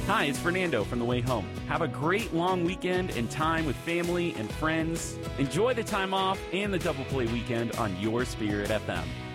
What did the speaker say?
Hi, it's Fernando from The Way Home. Have a great long weekend and time with family and friends. Enjoy the time off and the Double Play weekend on Your Spirit FM.